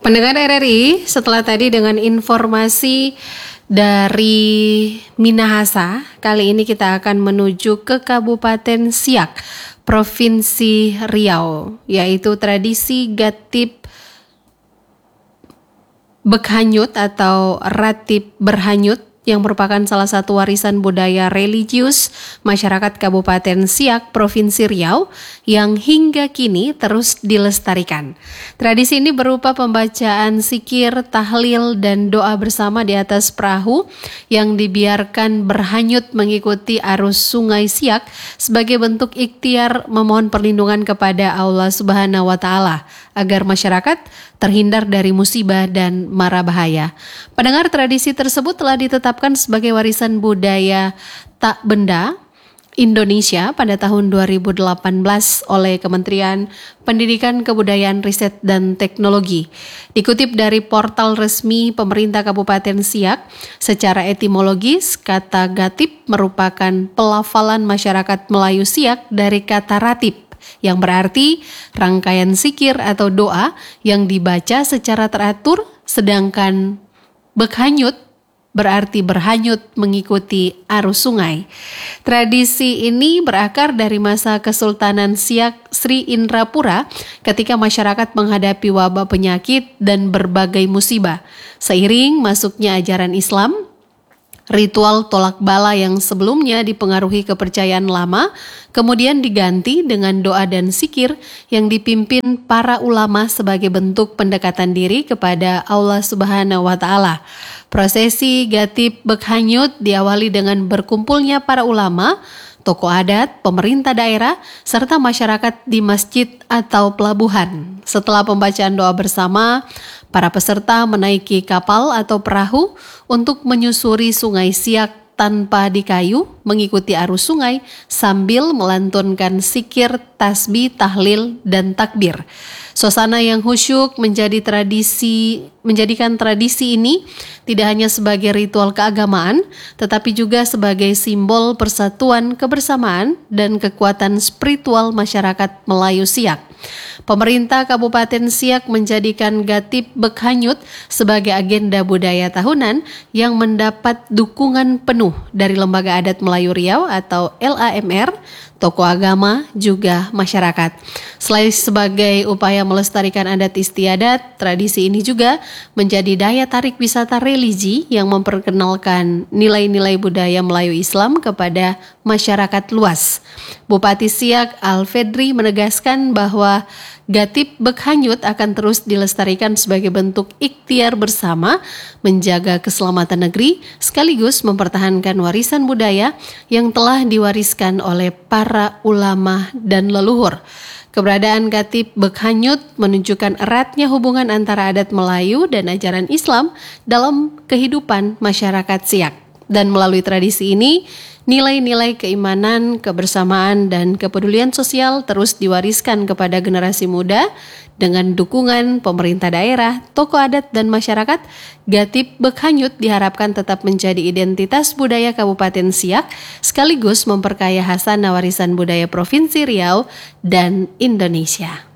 Pendengar RRI, setelah tadi dengan informasi dari Minahasa, kali ini kita akan menuju ke Kabupaten Siak, Provinsi Riau, yaitu tradisi Gatip Bekhanyut atau Ratib Berhanyut yang merupakan salah satu warisan budaya religius masyarakat Kabupaten Siak, Provinsi Riau yang hingga kini terus dilestarikan. Tradisi ini berupa pembacaan zikir, tahlil, dan doa bersama di atas perahu yang dibiarkan berhanyut mengikuti arus sungai Siak sebagai bentuk ikhtiar memohon perlindungan kepada Allah Subhanahu wa Ta'ala agar masyarakat terhindar dari musibah dan mara bahaya. Pendengar, tradisi tersebut telah ditetapkan sebagai warisan budaya tak benda Indonesia pada tahun 2018 oleh Kementerian Pendidikan, Kebudayaan, Riset, dan Teknologi. Dikutip dari portal resmi pemerintah Kabupaten Siak, secara etimologis kata gatip merupakan pelafalan masyarakat Melayu Siak dari kata ratib, yang berarti rangkaian zikir atau doa yang dibaca secara teratur, sedangkan bekhanyut berarti berhanyut mengikuti arus sungai. Tradisi ini berakar dari masa Kesultanan Siak Sri Indrapura ketika masyarakat menghadapi wabah penyakit dan berbagai musibah. Seiring masuknya ajaran Islam, ritual tolak bala yang sebelumnya dipengaruhi kepercayaan lama kemudian diganti dengan doa dan zikir yang dipimpin para ulama sebagai bentuk pendekatan diri kepada Allah Subhanahu wa Ta'ala. Prosesi Gatip Bekhanyut diawali dengan berkumpulnya para ulama, tokoh adat, pemerintah daerah, serta masyarakat di masjid atau pelabuhan. Setelah pembacaan doa bersama, para peserta menaiki kapal atau perahu untuk menyusuri sungai Siak tanpa dikayu, mengikuti arus sungai sambil melantunkan zikir, tasbih, tahlil, dan takbir. Suasana yang khusyuk menjadikan tradisi ini tidak hanya sebagai ritual keagamaan, tetapi juga sebagai simbol persatuan, kebersamaan, dan kekuatan spiritual masyarakat Melayu Siak. Pemerintah Kabupaten Siak menjadikan Gatip Bekhanyut sebagai agenda budaya tahunan yang mendapat dukungan penuh dari Lembaga Adat Melayu Riau atau LAMR, tokoh agama, juga masyarakat. Selain sebagai upaya melestarikan adat istiadat, tradisi ini juga menjadi daya tarik wisata religi yang memperkenalkan nilai-nilai budaya Melayu Islam kepada masyarakat luas. Bupati Siak Al-Fedri menegaskan bahwa Gatip Bekhanyut akan terus dilestarikan sebagai bentuk ikhtiar bersama menjaga keselamatan negeri sekaligus mempertahankan warisan budaya yang telah diwariskan oleh para ulama dan leluhur. Keberadaan Gatip Bekhanyut menunjukkan eratnya hubungan antara adat Melayu dan ajaran Islam dalam kehidupan masyarakat Siak. Dan melalui tradisi ini, nilai-nilai keimanan, kebersamaan, dan kepedulian sosial terus diwariskan kepada generasi muda dengan dukungan pemerintah daerah, tokoh adat, dan masyarakat. Gatip Bekhanyut diharapkan tetap menjadi identitas budaya Kabupaten Siak sekaligus memperkaya khasanah warisan budaya Provinsi Riau dan Indonesia.